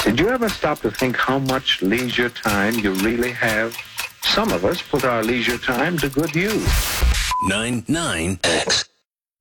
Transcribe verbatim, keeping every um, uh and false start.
Did you ever stop to think how much leisure time you really have? Some of us put our leisure time to good use. nine nine X